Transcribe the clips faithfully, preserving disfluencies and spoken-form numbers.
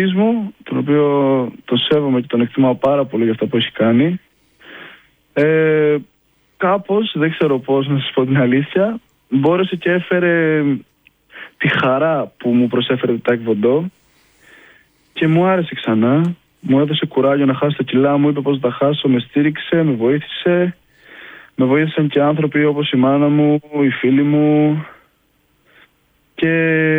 προπονητής μου, τον οποίο τον σέβομαι και τον εκτιμάω πάρα πολύ για αυτά που έχει κάνει, ε, κάπως, δεν ξέρω πώς να σας πω την αλήθεια, μπόρεσε και έφερε τη χαρά που μου προσέφερε το τάικβοντό και μου άρεσε ξανά. Μου έδωσε κουράγιο να χάσω τα κιλά μου, είπε πώς θα τα χάσω, με στήριξε, με βοήθησε. Με βοήθησαν και άνθρωποι όπως η μάνα μου, οι φίλοι μου, και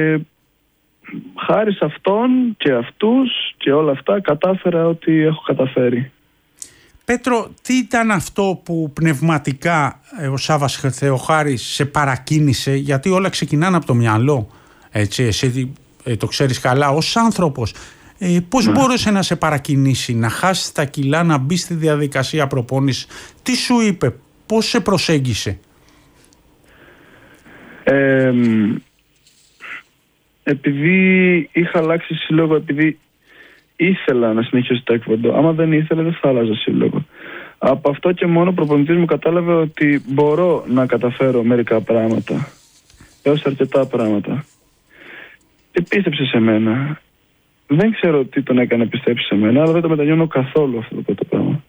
χάρη σε αυτόν και αυτούς και όλα αυτά κατάφερα ό,τι έχω καταφέρει. Πέτρο, τι ήταν αυτό που πνευματικά ο Σάββας Θεοχάρης σε παρακίνησε, γιατί όλα ξεκινάνε από το μυαλό, έτσι, εσύ το ξέρεις καλά ως άνθρωπος. Ε, πώς ναι. μπόρεσε να σε παρακινήσει, να χάσεις τα κιλά, να μπει στη διαδικασία προπόνησης? Τι σου είπε, πώς σε προσέγγισε? Ε, επειδή είχα αλλάξει σύλλογο, επειδή ήθελα να συνεχίσω το τάικβοντό. Άμα δεν ήθελα, δεν θα άλλαζα σύλλογο. Από αυτό και μόνο ο προπονητής μου κατάλαβε ότι μπορώ να καταφέρω μερικά πράγματα, έως αρκετά πράγματα. Και πίστεψε σε μένα. Δεν ξέρω τι τον έκανε πιστέψει σε μένα, αλλά δεν το μετανιώνω καθόλου αυτό το πρώτο πράγμα.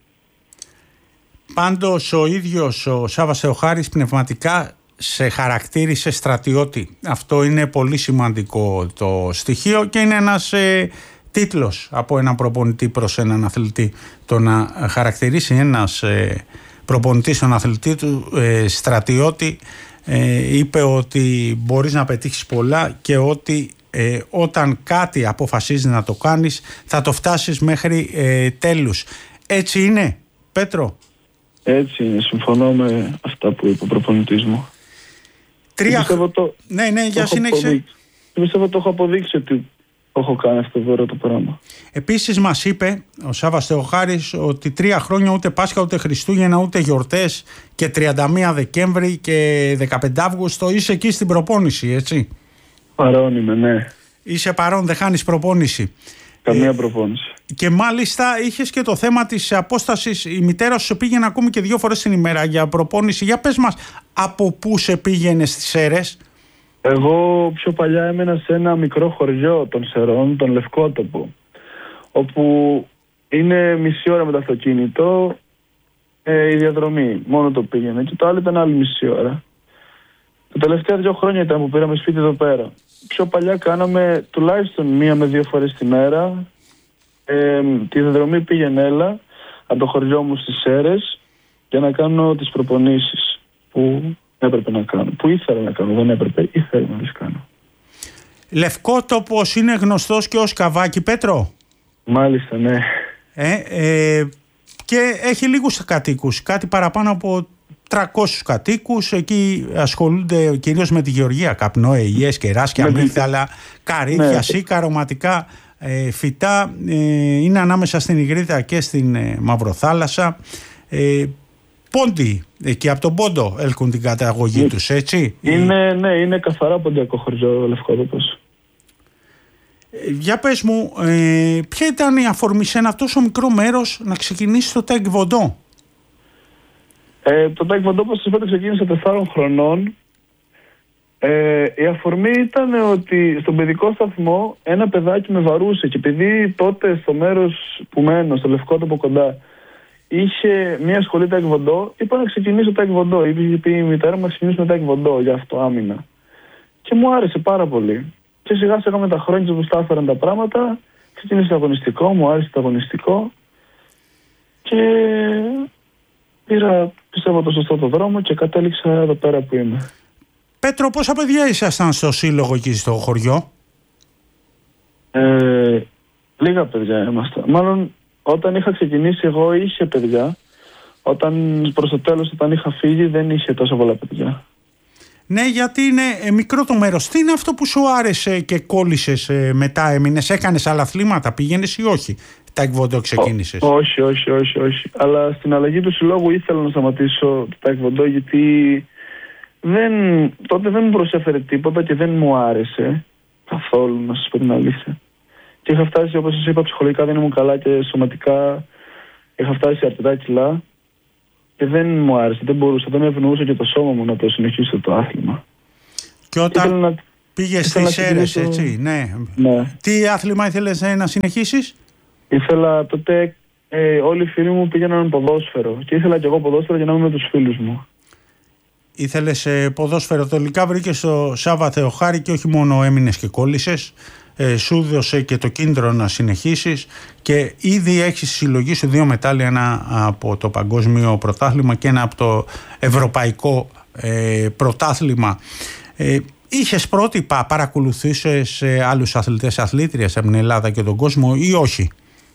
Πάντως ο ίδιος ο Σάββας Θεοχάρης πνευματικά σε χαρακτήρισε στρατιώτη. Αυτό είναι πολύ σημαντικό το στοιχείο και είναι ένας ε, τίτλος από έναν προπονητή προς έναν αθλητή. Το να χαρακτηρίσει ένας ε, προπονητής τον αθλητή του ε, στρατιώτη, ε, είπε ότι μπορείς να πετύχεις πολλά και ότι ε, όταν κάτι αποφασίζεις να το κάνεις θα το φτάσεις μέχρι ε, τέλους. Έτσι είναι, Πέτρο? Έτσι είναι, συμφωνώ με αυτά που είπε ο προπονητής μου. Τρία... Το... Ναι, ναι, για συνέχισε. Πιστεύω το έχω αποδείξει ότι έχω κάνει αυτό το ωραίο το πράγμα. Επίσης μας είπε ο Σάββας Θεοχάρης ότι τρία χρόνια ούτε Πάσχα, ούτε Χριστούγεννα, ούτε γιορτές και τριάντα μία Δεκέμβρη και δεκαπέντε Αύγουστο είσαι εκεί στην προπόνηση, έτσι? Παρόν είμαι, ναι. Είσαι παρόν, δεν χάνεις προπόνηση. Καμία ε, προπόνηση. Και μάλιστα είχες και το θέμα της απόστασης. Η μητέρα σου σε πήγαινε ακόμη και δύο φορές την ημέρα για προπόνηση. Για πες μας, από πού σε πήγαινε στις Σέρρες? Εγώ πιο παλιά έμενα σε ένα μικρό χωριό των Σερών, τον Λευκότοπο, όπου είναι μισή ώρα με το αυτοκίνητο ε, η διαδρομή. Μόνο το πήγαινε και το άλλο ήταν άλλη μισή ώρα. Τα τελευταία δύο χρόνια ήταν που πήραμε σπίτι εδώ πέρα. Πιο παλιά κάναμε τουλάχιστον μία με δύο φορές τη μέρα ε, τη διαδρομή πήγαινε έλα από το χωριό μου στις Σέρρες για να κάνω τις προπονήσεις που έπρεπε να κάνω. Που ήθελα να κάνω, δεν έπρεπε, ήθελα να τις κάνω. Λευκότοπος είναι γνωστός και ως Καβάκι, Πέτρο? Μάλιστα, ναι. Ε, ε, και έχει λίγους κατοίκους, κάτι παραπάνω από τριακόσιους κατοίκους. Εκεί ασχολούνται κυρίως με τη γεωργία, καπνό, ελιές, κεράσια, αμύγδαλα, καρύδια, ναι. Σίκα, αρωματικά ε, φυτά. Ε, είναι ανάμεσα στην Ιγρίδα και στην ε, Μαυροθάλασσα. Ε, Πόντι, εκεί από τον Πόντο έλκουν την καταγωγή είναι, τους, έτσι. Είναι, ναι, είναι καθαρά ποντιακό χωριό ο Λευκότοπος. Ε, για πες μου, ε, ποια ήταν η αφορμή σε ένα τόσο μικρό μέρος να ξεκινήσει το τάικβοντό? Ε, το τάικβοντό, όπως σας είπατε, ξεκίνησε τεσσάρων χρονών. Ε, η αφορμή ήταν ότι στον παιδικό σταθμό ένα παιδάκι με βαρούσε και επειδή τότε στο μέρος που μένω, στο Λευκότοπο κοντά, είχε μια σχολή τάικβοντό, είπα να ξεκινήσω τάικβοντό. Είπε η μητέρα μου να ξεκινήσουμε τάικβοντό, γι' αυτό άμυνα. Και μου άρεσε πάρα πολύ. Και σιγά σιγά με τα χρόνια που στάφεραν τα πράγματα, ξεκίνησε αγωνιστικό, μου άρεσε το αγωνιστικό. Και πήρα, πιστεύω, το σωστό το δρόμο και κατέληξα εδώ πέρα που είμαι. Πέτρο, πόσα παιδιά ήσασταν στο σύλλογο εκεί στο χωριό? Ε, λίγα παιδιά ήμασταν. Μάλλον όταν είχα ξεκινήσει εγώ είχε παιδιά. Όταν προς το τέλος, όταν είχα φύγει, δεν είχε τόσο πολλά παιδιά. Ναι, γιατί είναι ε, μικρό το μέρος. Τι είναι αυτό που σου άρεσε και κόλλησες ε, μετά, έμεινες, έκανες άλλα αθλήματα, πήγαινες ή όχι? Τάικβοντό ξεκίνησες? Ό, όχι, όχι, όχι, όχι. Αλλά στην αλλαγή του συλλόγου ήθελα να σταματήσω το τάικβοντό γιατί δεν, τότε δεν μου προσέφερε τίποτα και δεν μου άρεσε καθόλου, να σας πω την αλήθεια. Και είχα φτάσει, όπως σας είπα, ψυχολογικά δεν ήμουν καλά και σωματικά είχα φτάσει σε αρκετά κιλά και δεν μου άρεσε, δεν μπορούσα, δεν με ευνοούσε και το σώμα μου να το συνεχίσω το άθλημα. Και όταν... Ήθελα να, Πήγες στις Σέρρες, έτσι, ναι. ναι. Τι άθλημα ήθελες να συνεχίσεις? Ήθελα τότε, ε, όλοι οι φίλοι μου πήγαιναν ποδόσφαιρο και ήθελα κι εγώ ποδόσφαιρο για να είμαι με τους φίλους μου. Ήθελες ε, ποδόσφαιρο, τελικά βρήκες το Σάβα Θεοχάρη και όχι μόνο έμεινες και κόλλησες, ε, σου δώσε και το κίνητρο να συνεχίσεις και ήδη έχεις συλλογή σου δύο μετάλλια, ένα από το παγκόσμιο πρωτάθλημα και ένα από το ευρωπαϊκό ε, πρωτάθλημα. Ε, είχες πρότυπα, παρακολουθούσες ε, άλλους αθλητές, αθλήτριες από την Ελλάδα και τον κόσμο ή όχι?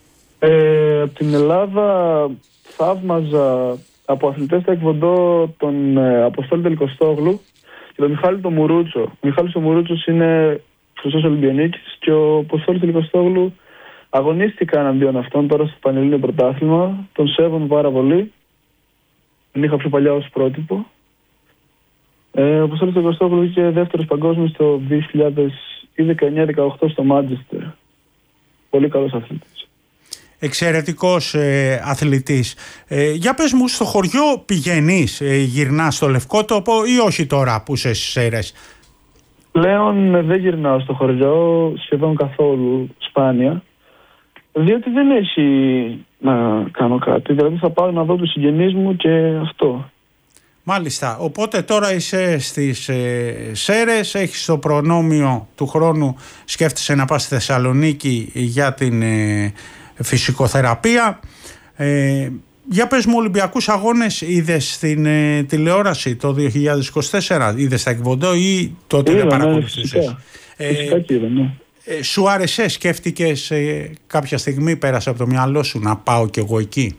Ε, από την Ελλάδα θαύμαζα από αθλητές ταεκβοντό τον ε, Αποστόλη Τελικοστόγλου και τον Μιχάλη τον Μουρούτσο. Ο Μιχάλης ο Μουρούτσος είναι χρυσός Ολυμπιονίκης και ο Αποστόλης Τελικοστόγλου αγωνίστηκα εναντίον αυτών τώρα στο Πανελλήνιο Πρωτάθλημα. Τον σέβομαι πάρα πολύ. Τον είχα πιο παλιά ως πρότυπο. Ε, ο Αποστόλης Τελικοστόγλου είχε δεύτερος παγκόσμιος το δύο χιλιάδες δεκαεννιά δεκαοκτώ στο Μάντζεστερ. Πολύ καλός αθλητής. Εξαιρετικός ε, αθλητής. Ε, για πες μου, στο χωριό πηγαίνεις, ε, γυρνάς στο Λευκότοπο ή όχι τώρα που είσαι στις Σέρρες? Πλέον ε, δεν γυρνάω στο χωριό σχεδόν καθόλου, σπάνια, διότι δεν έχει να κάνω κάτι. Δηλαδή θα πάω να δω τους συγγενείς μου και αυτό. Μάλιστα. Οπότε τώρα είσαι στις ε, Σέρρες, έχεις το προνόμιο του χρόνου, σκέφτεσαι να πας στη Θεσσαλονίκη για την ε, φυσικοθεραπεία. Ε, για πες μου, Ολυμπιακούς αγώνες είδες στην ε, τηλεόραση το δύο χιλιάδες είκοσι τέσσερα, είδες τα εκβοντό ή τότε δεν παρακολουθούσες? Ναι, φυσικά. Ε, φυσικά και είδα, ναι. ε, σου άρεσε, σκέφτηκες ε, κάποια στιγμή, πέρασε από το μυαλό σου να πάω κι εγώ εκεί?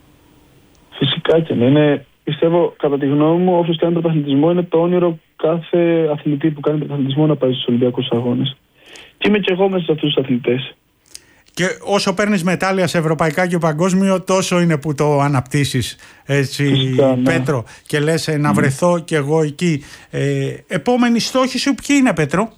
Φυσικά και ναι. Είναι, πιστεύω, κατά τη γνώμη μου, όποιος κάνει πρωταθλητισμό, είναι το όνειρο κάθε αθλητή που κάνει πρωταθλητισμό να πάει στους Ολυμπιακούς αγώνες. Και είμαι κι εγώ μέσα σε αυτούς τους αθλητές. Και όσο παίρνεις μετάλλια σε ευρωπαϊκά και παγκόσμιο, τόσο είναι που το αναπτύσσεις, έτσι, φυσικά, ναι. Πέτρο, και λες ε, να βρεθώ κι εγώ εκεί. Ε, επόμενη στόχη σου ποιοι είναι, Πέτρο?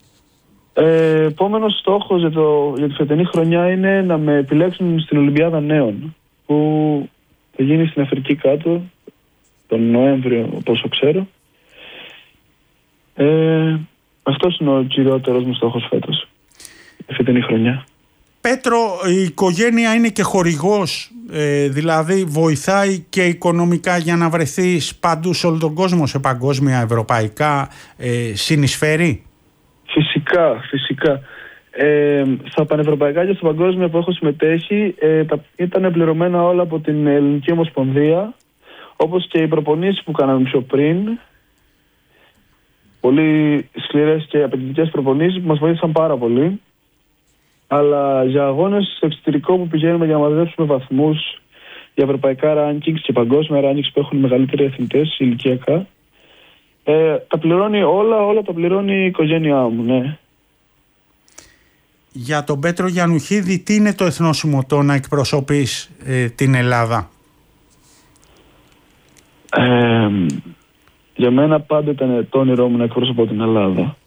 Ε, επόμενος στόχος για, το, για τη φετινή χρονιά είναι να με επιλέξουν στην Ολυμπιάδα Νέων, που θα γίνει στην Αφρική κάτω τον Νοέμβριο, όπως ξέρω. Ε, αυτός είναι ο κυριότερος μου στόχος φέτος, τη φετινή χρονιά. Πέτρο, η οικογένεια είναι και χορηγός, ε, δηλαδή βοηθάει και οικονομικά για να βρεθείς παντού σε όλο τον κόσμο, σε παγκόσμια, ευρωπαϊκά, ε, συνεισφέρει? Φυσικά, φυσικά. Ε, στα πανευρωπαϊκά και στα παγκόσμια που έχω συμμετέχει ε, τα, ήταν πληρωμένα όλα από την Ελληνική Ομοσπονδία, όπως και οι προπονήσεις που κάναμε πιο πριν. Πολύ σκληρές και απαιτητικές προπονήσεις που μας βοήθησαν πάρα πολύ. Αλλά για αγώνες στο εξωτερικό που πηγαίνουμε για να μαζέψουμε βαθμούς για ευρωπαϊκά rankings και παγκόσμια rankings που έχουν μεγαλύτεροι αθλητές ηλικιακά, ε, τα πληρώνει όλα, όλα τα πληρώνει η οικογένειά μου, ναι. Για τον Πέτρο Γιαννουχίδη, τι είναι το εθνόσημο να εκπροσωπείς ε, την Ελλάδα? Ε, για μένα πάντα ήταν το όνειρό μου να εκπροσωπώ την Ελλάδα.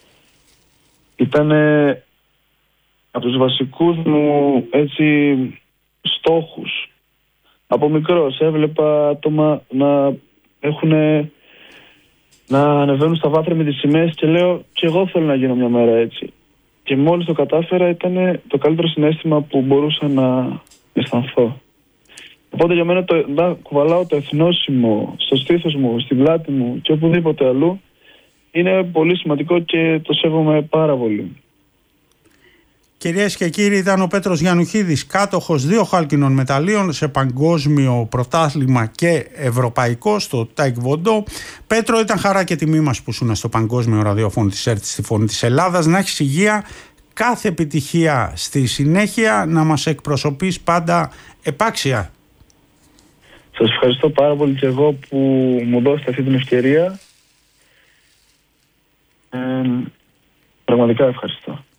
Ήτανε από τους βασικούς μου έτσι στόχους. Από μικρός έβλεπα άτομα να έχουν, να ανεβαίνουν στα βάθρα με τις σημαίες και λέω και εγώ θέλω να γίνω μια μέρα έτσι. Και μόλις το κατάφερα ήταν το καλύτερο συναίσθημα που μπορούσα να αισθανθώ. Οπότε για μένα το, να κουβαλάω το εθνόσημο στο στήθος μου, στην πλάτη μου και οπουδήποτε αλλού είναι πολύ σημαντικό και το σέβομαι πάρα πολύ. Κυρίες και κύριοι, ήταν ο Πέτρος Γιαννουχίδης, κάτοχος δύο χάλκινων μεταλλίων σε παγκόσμιο πρωτάθλημα και ευρωπαϊκό στο τάικβοντό. Πέτρο, ήταν χαρά και τιμή μας που ήσουν στο παγκόσμιο ραδιόφωνο της ΕΡΤ στη Φωνή της Ελλάδας. Να έχεις υγεία, κάθε επιτυχία στη συνέχεια, να μας εκπροσωπείς πάντα επάξια. Σας ευχαριστώ πάρα πολύ και εγώ που μου δώσετε αυτή την ευκαιρία. Ε, πραγματικά ευχαριστώ.